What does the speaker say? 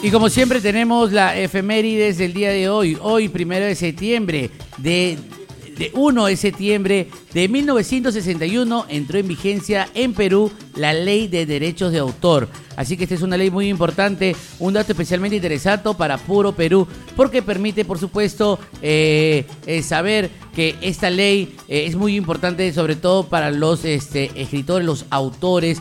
Y como siempre tenemos la efemérides del día de hoy. Hoy, 1 de septiembre de 1 de septiembre de 1961 entró en vigencia en Perú la Ley de Derechos de Autor. Así que esta es una ley muy importante, un dato especialmente interesante para puro Perú, porque permite, por supuesto, saber que esta ley es muy importante, sobre todo para los escritores, los autores,